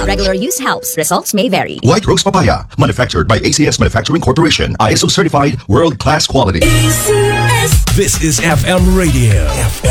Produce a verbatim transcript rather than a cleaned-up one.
Regular use helps. Results may vary. White Rose Papaya, manufactured by A C S Manufacturing Corporation. I S O certified, world-class quality. This is F M Radio.